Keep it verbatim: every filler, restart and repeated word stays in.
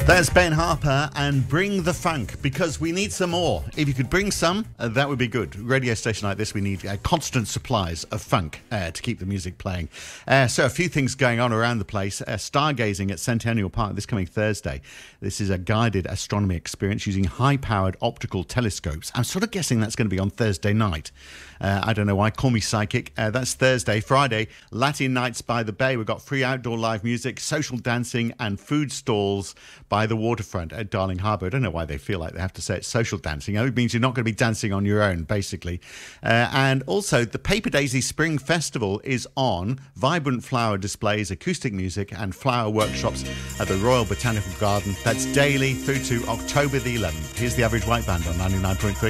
There's Ben Harper and Bring the Funk, because we need some more. If you could bring some, uh, that would be good. Radio station like this, we need uh, constant supplies of funk uh, to keep the music playing. Uh, so a few things going on around the place. Uh, stargazing at Centennial Park this coming Thursday. This is a guided astronomy experience using high-powered optical telescopes. I'm sort of guessing that's going to be on Thursday night. Uh, I don't know why. Call me psychic. Uh, that's Thursday. Friday, Latin Nights by the Bay. We've got free outdoor live music, social dancing and food stalls by the waterfront at Darling Harbour. I don't know why they feel like they have to say it's social dancing. It means you're not going to be dancing on your own, basically. Uh, and also, the Paper Daisy Spring Festival is on. Vibrant flower displays, acoustic music and flower workshops at the Royal Botanical Garden. That's daily through to October the eleventh. Here's the Average White Band on ninety-nine point three.